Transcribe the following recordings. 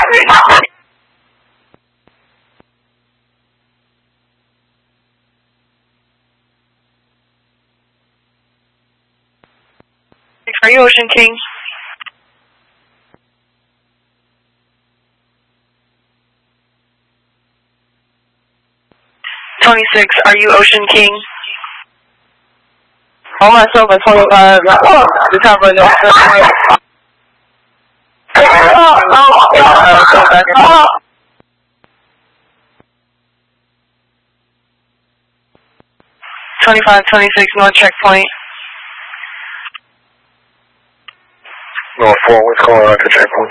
Are you Ocean King? $26, are you Ocean King? Hold myself at 25. The top right now. 25, 26, North Checkpoint. North 4, what's going on at the checkpoint?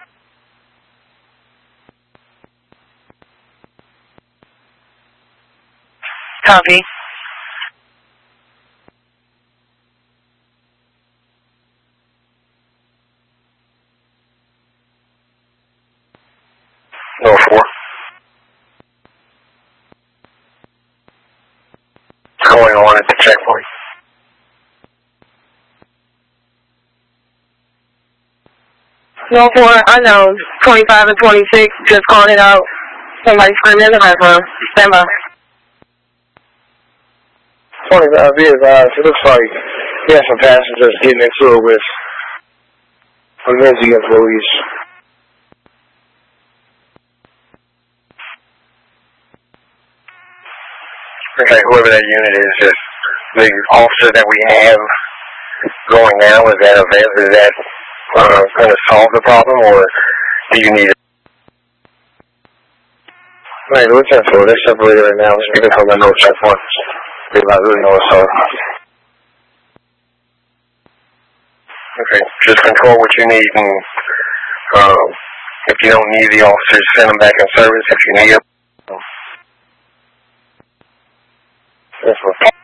Copy. North 4. What's going on at the checkpoint? No, 4, unknown. 25 and 26, just calling it out. Somebody screaming in the background. Stand by. 25 is, it looks like we have some passengers getting into it with Lindsay employees. Okay, whoever that unit is, just the officer that we have going now, is that going to solve the problem, or do you need it? Right, we're 10-4, they're separated right now. Let's pick it from the north checkpoint. They're not really north, so. Okay, just control what you need, and if you don't need the officers, send them back in service if you need them. That's what.